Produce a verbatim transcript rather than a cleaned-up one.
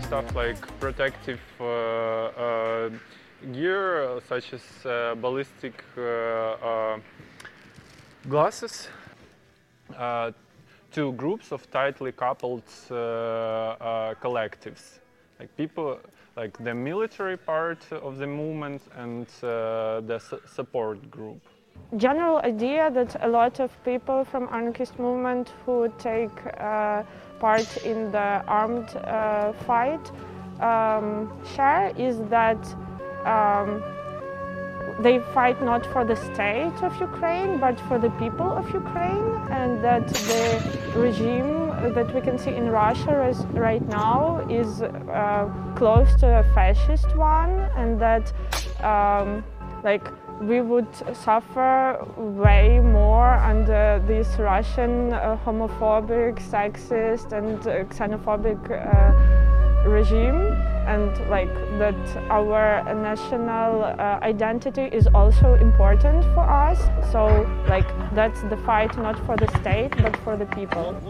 stuff like protective uh, uh, gear, such as uh, ballistic uh, uh, glasses, uh, to groups of tightly coupled uh, uh, collectives, like people, like the military part of the movement and uh, the su support group. General idea that a lot of people from anarchist movement who take uh, part in the armed uh, fight um, share is that um, they fight not for the state of Ukraine but for the people of Ukraine, and that the regime that we can see in Russia is, right now is uh, close to a fascist one, and that um, like we would suffer way more under this Russian uh, homophobic, sexist and uh, xenophobic uh, regime, and like that our national uh, identity is also important for us. So like that's the fight not for the state but for the people.